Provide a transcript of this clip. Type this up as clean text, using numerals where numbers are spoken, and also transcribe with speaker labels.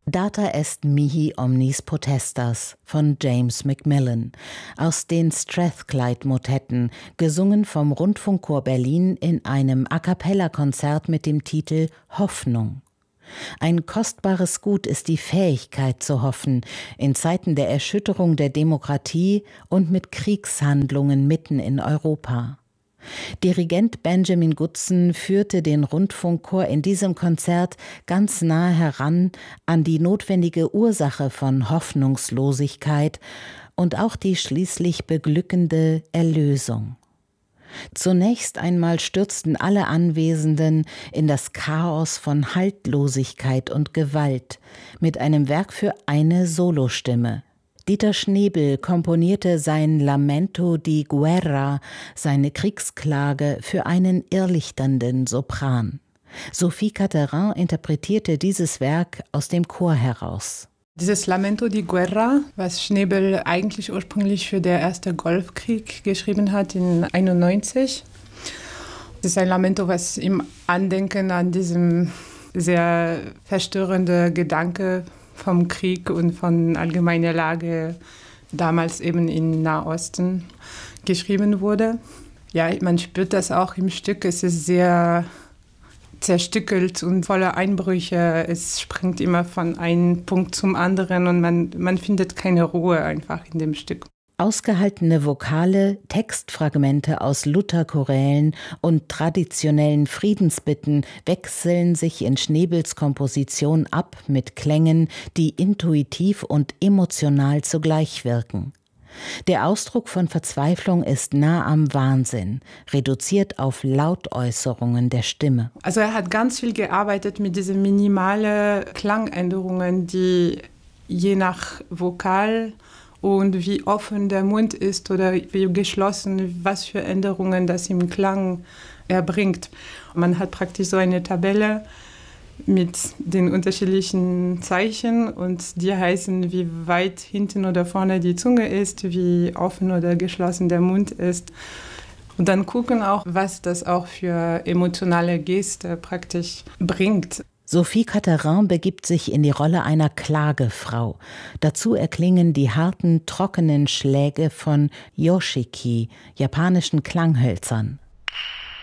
Speaker 1: Data est mihi omnis potestas von James Macmillan aus den Strathclyde-Motetten, gesungen vom Rundfunkchor Berlin in einem A-cappella-Konzert mit dem Titel Hoffnung. Ein kostbares Gut ist die Fähigkeit zu hoffen, in Zeiten der Erschütterung der Demokratie und mit Kriegshandlungen mitten in Europa. Dirigent Benjamin Goodson führte den Rundfunkchor in diesem Konzert ganz nahe heran an die notwendige Ursache von Hoffnungslosigkeit und auch die schließlich beglückende Erlösung. Zunächst einmal stürzten alle Anwesenden in das Chaos von Haltlosigkeit und Gewalt mit einem Werk für eine Solostimme. Dieter Schnebel komponierte sein Lamento di Guerra, seine Kriegsklage, für einen irrlichternden Sopran. Sophie Catterin interpretierte dieses Werk aus dem Chor heraus.
Speaker 2: Dieses Lamento di Guerra, was Schnebel eigentlich ursprünglich für den Ersten Golfkrieg geschrieben hat in 1991. Das ist ein Lamento, was im Andenken an diesem sehr verstörenden Gedanke vom Krieg und von allgemeiner Lage damals eben im Nahosten geschrieben wurde. Ja, man spürt das auch im Stück. Es ist sehr zerstückelt und voller Einbrüche. Es springt immer von einem Punkt zum anderen und man findet keine Ruhe einfach in dem Stück.
Speaker 1: Ausgehaltene Vokale, Textfragmente aus Lutherchorälen und traditionellen Friedensbitten wechseln sich in Schnebels Komposition ab mit Klängen, die intuitiv und emotional zugleich wirken. Der Ausdruck von Verzweiflung ist nah am Wahnsinn, reduziert auf Lautäußerungen der Stimme.
Speaker 2: Also er hat ganz viel gearbeitet mit diesen minimalen Klangänderungen, die je nach Vokal und wie offen der Mund ist oder wie geschlossen, was für Änderungen das im Klang erbringt. Man hat praktisch so eine Tabelle mit den unterschiedlichen Zeichen und die heißen, wie weit hinten oder vorne die Zunge ist, wie offen oder geschlossen der Mund ist. Und dann gucken auch, was das auch für emotionale Geste praktisch bringt.
Speaker 1: Sophie Catterin begibt sich in die Rolle einer Klagefrau. Dazu erklingen die harten, trockenen Schläge von Yoshiki, japanischen Klanghölzern.